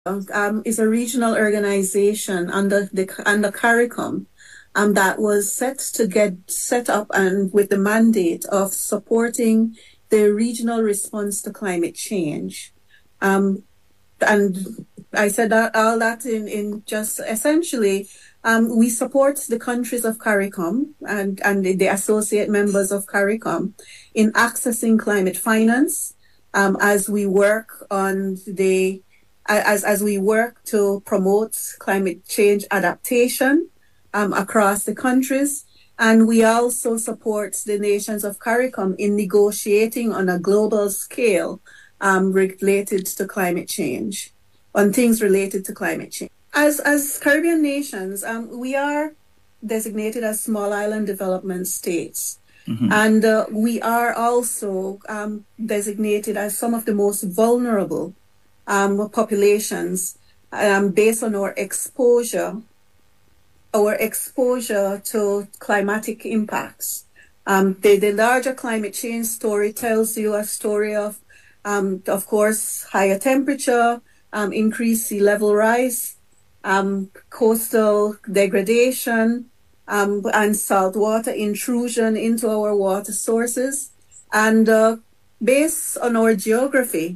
is a regional organization under CARICOM that was set to get set up and with the mandate of supporting the regional response to climate change. And I said that all that in just essentially, we support the countries of CARICOM and the associate members of CARICOM in accessing climate finance as we work on as we work to promote climate change adaptation across the countries. And we also support the nations of CARICOM in negotiating on a global scale related to climate change, on things related to climate change. As Caribbean nations, we are designated as small island development states. Mm-hmm. And we are also designated as some of the most vulnerable populations based on our exposure to climatic impacts. The larger climate change story tells you a story of course, higher temperature, increased sea level rise, coastal degradation, and saltwater intrusion into our water sources. And based on our geography,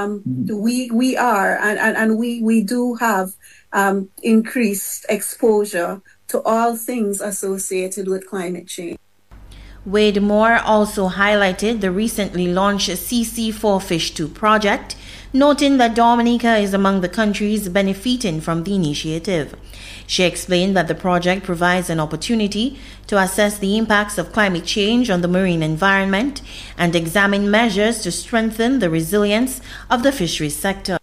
we do have increased exposure to all things associated with climate change. Wade Moore also highlighted the recently launched CC4Fish 2 project, noting that Dominica is among the countries benefiting from the initiative. She explained that the project provides an opportunity to assess the impacts of climate change on the marine environment and examine measures to strengthen the resilience of the fisheries sector.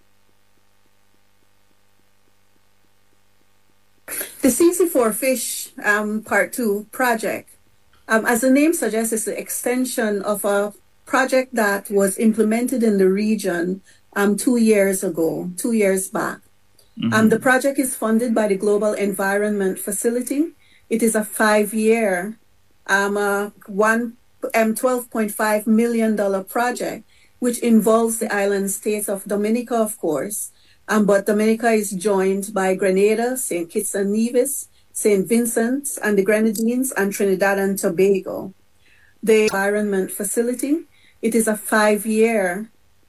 The CC4Fish Part 2 project, as the name suggests, is the extension of a project that was implemented in the region 2 years back. Mm-hmm. The project is funded by the Global Environment Facility. It is a 5-year, $12.5 million project, which involves the island states of Dominica, of course. But Dominica is joined by Grenada, St. Kitts and Nevis, St. Vincent and the Grenadines, and Trinidad and Tobago. The Environment Facility, it is a 5-year,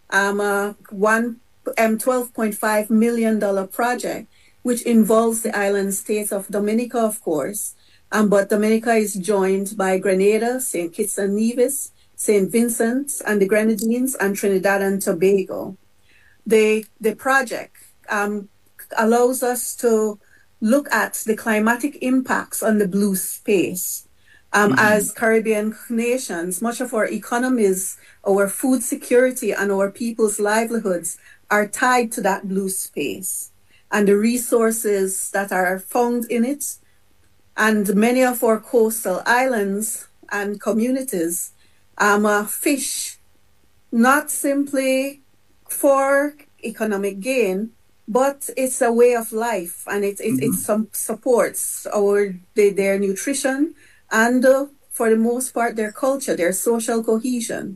$12.5 million project, which involves the island states of Dominica, of course. But Dominica is joined by Grenada, St. Kitts and Nevis, St. Vincent and the Grenadines, and Trinidad and Tobago. The project allows us to look at the climatic impacts on the blue space. As Caribbean nations, much of our economies, our food security, and our people's livelihoods are tied to that blue space and the resources that are found in it. And many of our coastal islands and communities fish not simply for economic gain, but it's a way of life, and it supports their nutrition and for the most part their culture, their social cohesion.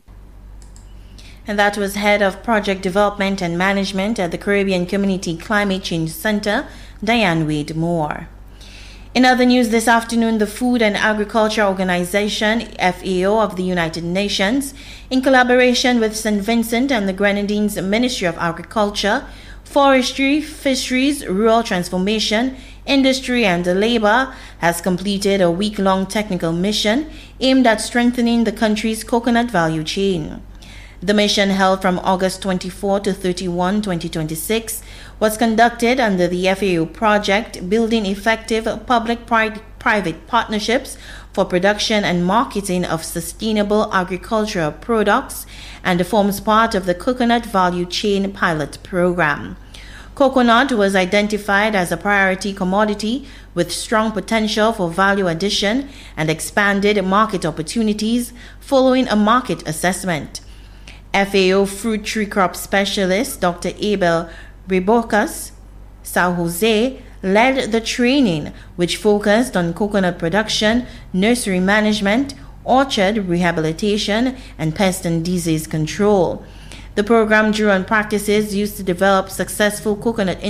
And that was Head of Project Development and Management at the Caribbean Community Climate Change Center, Diane Wade Moore. In other news this afternoon, the Food and Agriculture Organization, FAO of the United Nations, in collaboration with St. Vincent and the Grenadines Ministry of Agriculture, Forestry, Fisheries, Rural Transformation, Industry and Labor, has completed a week-long technical mission aimed at strengthening the country's coconut value chain. The mission, held from August 24 to 31, 2026, was conducted under the FAO project Building Effective Public-Private Partnerships for Production and Marketing of Sustainable Agricultural Products, and forms part of the Coconut Value Chain Pilot Program. Coconut was identified as a priority commodity with strong potential for value addition and expanded market opportunities following a market assessment. FAO Fruit Tree Crop Specialist Dr. Abel Rebocas Sao Jose led the training, which focused on coconut production, nursery management, orchard rehabilitation, and pest and disease control. The program drew on practices used to develop successful coconut